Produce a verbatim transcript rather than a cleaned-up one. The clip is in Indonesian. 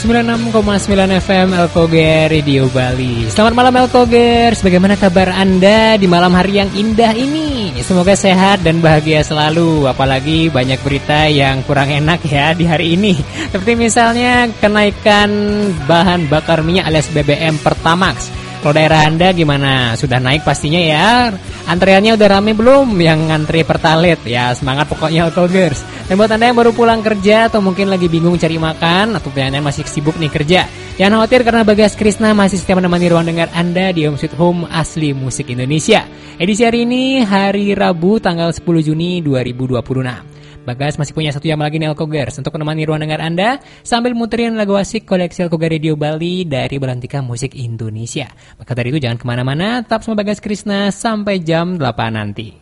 sembilan puluh enam koma sembilan F M Elkoger Radio Bali. Selamat malam Elkogers, bagaimana kabar Anda di malam hari yang indah ini? Semoga sehat dan bahagia selalu. Apalagi banyak berita yang kurang enak ya di hari ini. Seperti misalnya kenaikan bahan bakar minyak alias B B M Pertamax. Kalau daerah Anda gimana? Sudah naik pastinya ya. Antreannya udah rame belum yang ngantri Pertalite? Ya semangat pokoknya Elkogers. Dan buat Anda yang baru pulang kerja atau mungkin lagi bingung cari makan atau yang masih sibuk nih kerja, jangan khawatir karena Bagas Krisna masih setia menemani ruang dengar Anda di Home Sweet Home Asli Musik Indonesia. Edisi hari ini hari Rabu tanggal sepuluh Juni dua ribu dua puluh enam. Bagas masih punya satu jam lagi nih Elkogers untuk menemani ruang dengar Anda sambil muterin lagu asik koleksi Elkoger Radio Bali dari Belantika Musik Indonesia. Maka dari itu jangan kemana-mana, tetap sama Bagas Krisna sampai jam delapan nanti.